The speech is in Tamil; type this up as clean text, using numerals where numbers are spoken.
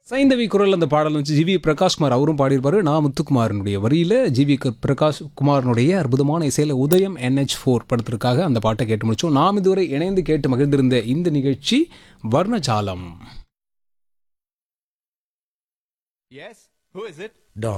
சைந்தவி குரல் அந்த பாடல் வந்து ஜிவி பிரகாஷ்குமார் அவரும் பாடியிருப்பாரு. நான் முத்துக்குமாரனுடைய வரியில் ஜிவி பிரகாஷ் குமாரனுடைய அற்புதமான இசையில் உதயம் NH4 படத்திற்காக அந்த பாட்டை கேட்டு முடிச்சோம். நாம் இதுவரை இணைந்து கேட்டு மகிழ்ந்திருந்த இந்த நிகழ்ச்சி வர்ணஜாலம். Yes, who is it?